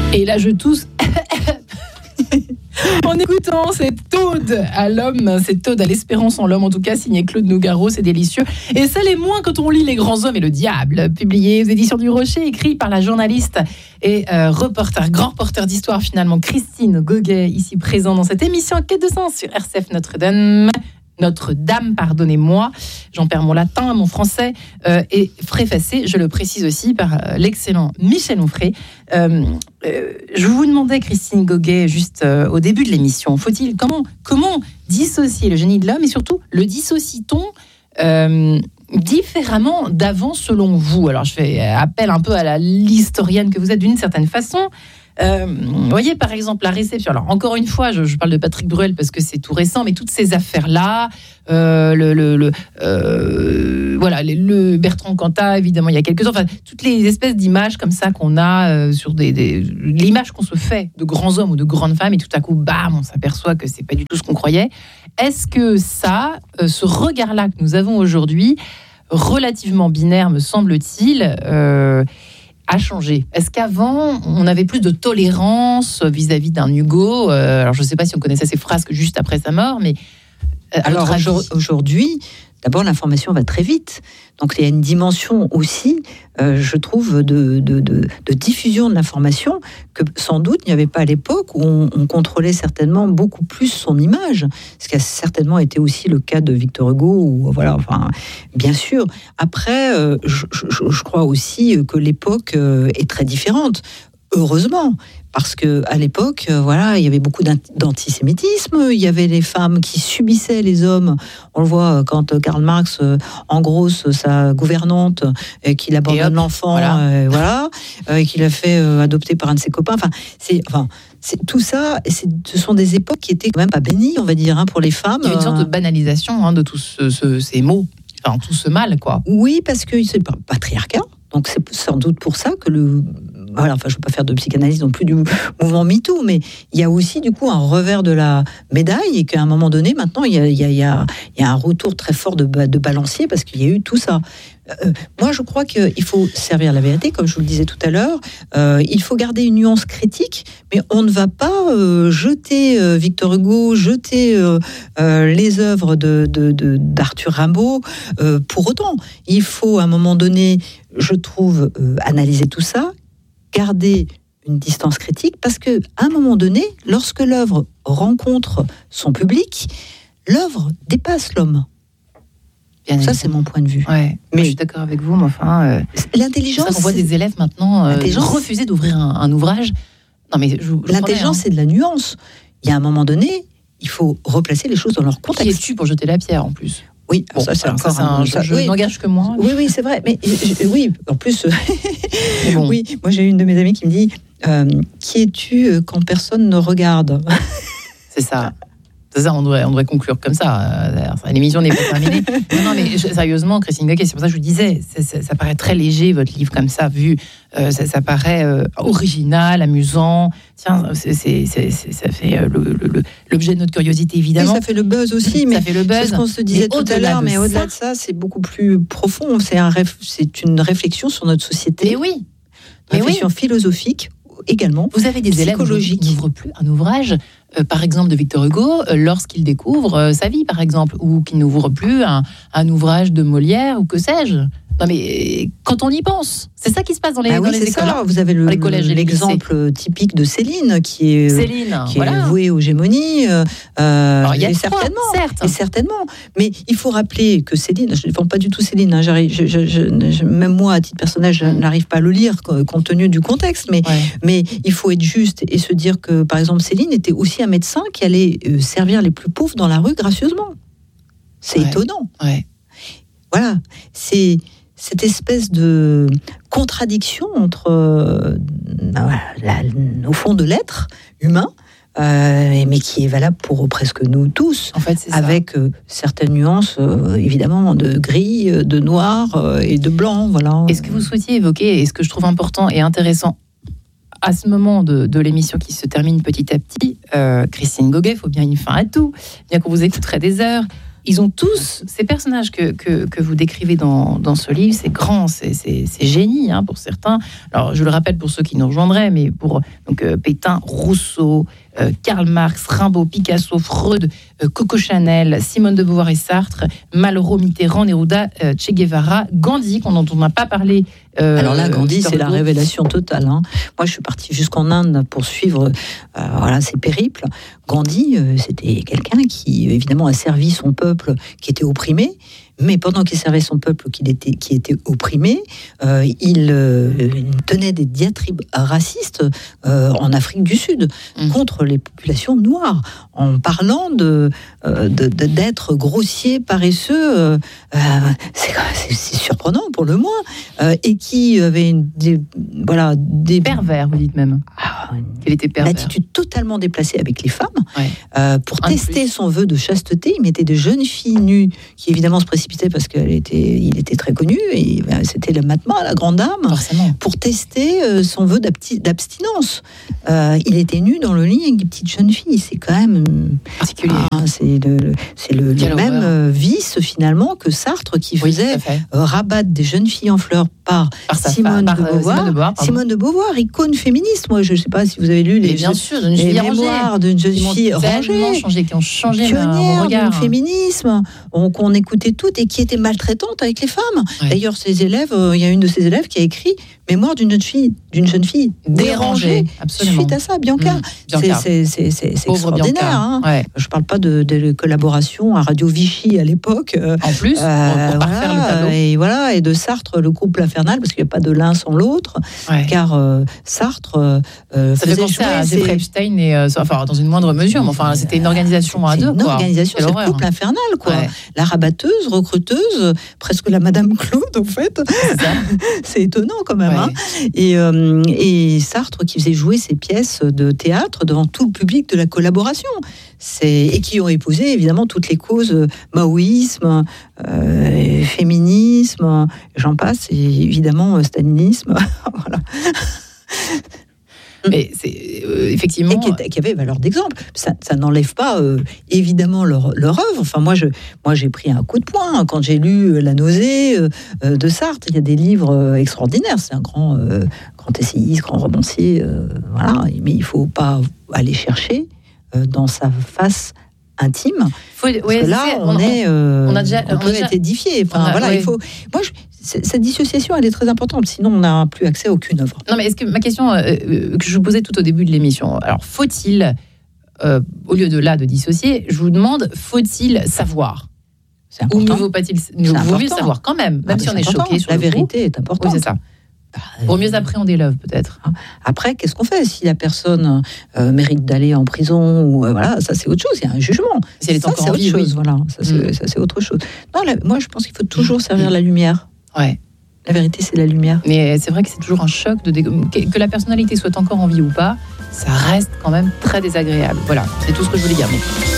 Et là, je tousse en écoutant cette ode à l'homme, cette ode à l'espérance en l'homme, en tout cas, signé Claude Nougaro, c'est délicieux. Et ça l'est moins quand on lit Les Grands Hommes et le Diable, publié aux éditions du Rocher, écrit par la journaliste et grand reporter d'histoire finalement, Christine Goguet, ici présente dans cette émission Quête de sens sur RCF Notre-Dame, pardonnez-moi, j'en perds mon latin, mon français, et préfacé, je le précise aussi, par l'excellent Michel Onfray. Je vous demandais, Christine Goguet, juste au début de l'émission, comment dissocier le génie de l'homme, et surtout, le dissocie-t-on différemment d'avant, selon vous? Alors, je fais appel un peu à l'historienne que vous êtes d'une certaine façon. Vous voyez par exemple la réception. Alors encore une fois, je parle de Patrick Bruel parce que c'est tout récent, mais toutes ces affaires-là, le Bertrand Cantat, évidemment, il y a quelques ans, enfin toutes les espèces d'images comme ça qu'on a sur l'image qu'on se fait de grands hommes ou de grandes femmes, et tout à coup, bam, on s'aperçoit que c'est pas du tout ce qu'on croyait. Est-ce que ce regard-là que nous avons aujourd'hui, relativement binaire, me semble-t-il, a changé? Est-ce qu'avant, on avait plus de tolérance vis-à-vis d'un Hugo? Alors, je ne sais pas si on connaissait ses frasques juste après sa mort, mais... Alors, aujourd'hui, d'abord, l'information va très vite. Donc, il y a une dimension aussi, je trouve, de diffusion de l'information que, sans doute, il n'y avait pas à l'époque où on contrôlait certainement beaucoup plus son image. Ce qui a certainement été aussi le cas de Victor Hugo. Voilà, enfin, bien sûr. Après, je crois aussi que l'époque est très différente. Heureusement, parce que à l'époque, il y avait beaucoup d'antisémitisme. Il y avait les femmes qui subissaient les hommes. On le voit quand Karl Marx engrosse sa gouvernante, qu'il abandonne l'enfant, et qu'il a fait adopter par un de ses copains. C'est tout ça. Ce sont des époques qui étaient quand même pas bénies, on va dire, pour les femmes. Il y a une sorte de banalisation de tous ces mots, tout ce mal, quoi. Oui, parce que c'est pas patriarcat. Donc c'est sans doute pour ça que je ne veux pas faire de psychanalyse non plus du mouvement MeToo, mais il y a aussi du coup un revers de la médaille, et qu'à un moment donné, maintenant, il y a un retour très fort de balancier, parce qu'il y a eu tout ça. Moi, je crois qu'il faut servir la vérité, comme je vous le disais tout à l'heure. Il faut garder une nuance critique, mais on ne va pas jeter Victor Hugo, jeter les œuvres d'Arthur Rimbaud pour autant. Il faut, à un moment donné, je trouve, analyser tout ça, garder une distance critique, parce qu'à un moment donné, lorsque l'œuvre rencontre son public, l'œuvre dépasse l'homme. Ça, c'est mon point de vue. Ouais, mais je suis d'accord avec vous, mais enfin... l'intelligence... On voit des élèves maintenant refuser d'ouvrir un ouvrage. Non, mais l'intelligence, c'est de la nuance. Il y a un moment donné, il faut replacer les choses dans leur contexte. Qui es-tu pour jeter la pierre, en plus? Oui, je n'engage que moi. Oui, c'est vrai. Mais oui, en plus... Oui, moi, j'ai une de mes amies qui me dit qui es-tu quand personne ne regarde? C'est ça. C'est ça, on devrait conclure comme ça. L'émission n'est pas terminée. Non, mais sérieusement, Christine Goguet, c'est pour ça que je vous disais, ça paraît très léger, votre livre, comme ça, vu. Ça paraît original, amusant. Tiens, ça fait l'objet de notre curiosité, évidemment. Et ça fait le buzz aussi, mais ça fait le buzz. C'est ce qu'on se disait tout à l'heure, mais au-delà de ça, c'est beaucoup plus profond. C'est une réflexion sur notre société. Mais oui. Réflexion philosophique également. Vous avez des élèves qui n'ouvrent plus un ouvrage, par exemple de Victor Hugo, lorsqu'il découvre sa vie, par exemple, ou qui n'ouvre plus un ouvrage de Molière, ou que sais-je. Non, mais quand on y pense, c'est ça qui se passe dans les écoles. Vous avez l'exemple typique de Céline, qui est vouée aux gémonies. Alors, il y a certainement. Mais il faut rappeler que Céline, je ne défends pas du tout Céline, même moi, à titre personnel, je n'arrive pas à le lire compte tenu du contexte, mais il faut être juste et se dire que, par exemple, Céline était aussi un médecin qui allait servir les plus pauvres dans la rue gracieusement. C'est étonnant. Ouais. Voilà, c'est cette espèce de contradiction entre, au fond de l'être humain, mais qui est valable pour presque nous tous, en fait, c'est avec certaines nuances, évidemment, de gris, de noir et de blanc. Voilà. Et ce que vous souhaitiez évoquer, et ce que je trouve important et intéressant, à ce moment de l'émission qui se termine petit à petit, Christine Goguet, il faut bien une fin à tout, bien qu'on vous écouterait des heures. ils ont tous, ces personnages que vous décrivez dans ce livre, c'est grand, c'est génie pour certains. Alors, je le rappelle pour ceux qui nous rejoindraient, mais pour Pétain, Rousseau, Karl Marx, Rimbaud, Picasso, Freud, Coco Chanel, Simone de Beauvoir et Sartre, Malraux, Mitterrand, Neruda, Che Guevara, Gandhi, dont on n'a pas parlé. Alors là, Gandhi, c'est la révélation totale. Moi, je suis partie jusqu'en Inde pour suivre ses périples. Gandhi, c'était quelqu'un qui, évidemment, a servi son peuple qui était opprimé. Mais pendant qu'il servait son peuple qui était opprimé, il tenait des diatribes racistes en Afrique du Sud contre les populations noires, en parlant d'être grossier, paresseux. C'est surprenant pour le moins, et qui avait des pervers, vous dites même. Qu'il était pervers. Une attitude totalement déplacée avec les femmes. Pour tester son vœu de chasteté, il mettait des jeunes filles nues qui évidemment se précipitaient parce qu'il était très connu, et c'était le Mahatma, la grande dame, forcément, pour tester son vœu d'abstinence. Il était nu dans le lit avec des petites jeunes filles. C'est quand même particulier. C'est le même vice finalement que Sartre, qui faisait rabattre des jeunes filles en fleurs par Simone de Beauvoir, icône féministe. Moi, je ne sais pas si vous avez lu les mémoires d'une jeune fille rangée, qui ont changé pionnière du féminisme, qu'on écoutait toutes et qui était maltraitante avec les femmes. D'ailleurs, ses élèves, il y a une de ses élèves qui a écrit Mémoire d'une jeune fille dérangée. Suite à ça, Bianca. C'est extraordinaire. Je ne parle pas de collaboration à Radio Vichy à l'époque. En plus, pour parfaire le tableau. Et de Sartre, le couple infernal, parce qu'il n'y a pas de l'un sans l'autre, car Sartre ça fait penser à Jeffrey Epstein, dans une moindre mesure, mais c'était une organisation à deux. Une organisation, c'est le couple infernal, La rabatteuse, recruteuse, presque la Madame Claude, en fait. C'est étonnant quand même. Et Sartre qui faisait jouer ses pièces de théâtre devant tout le public de la collaboration. Et qui ont épousé évidemment toutes les causes, maoïsme, féminisme, j'en passe, et évidemment stalinisme. Voilà. Mais c'est effectivement... Et qui avait valeur d'exemple. Ça n'enlève pas évidemment leur œuvre. Enfin, moi, j'ai pris un coup de poing quand j'ai lu La nausée de Sartre. Il y a des livres extraordinaires. C'est un grand essayiste, grand romancier. Mais il ne faut pas aller chercher dans sa face intime. Parce que là, on peut être édifié. Il faut... Cette dissociation, elle est très importante, sinon on n'a plus accès à aucune œuvre. Non, mais est-ce que ma question que je vous posais tout au début de l'émission, alors faut-il, au lieu de dissocier, je vous demande, faut-il savoir ? C'est important. Ou ne vaut mieux savoir quand même si on est choqué sur la vérité est importante. Oui, c'est ça. Pour mieux appréhender l'œuvre, peut-être. Après, qu'est-ce qu'on fait si la personne mérite d'aller en prison ou ça c'est autre chose. Il y a un jugement. Si elle est encore en vie, ça c'est autre chose. Non, moi je pense qu'il faut toujours servir la lumière. Ouais. La vérité, c'est la lumière. Mais c'est vrai que c'est toujours un choc que la personnalité soit encore en vie ou pas. Ça reste quand même très désagréable. Voilà, c'est tout ce que je voulais dire.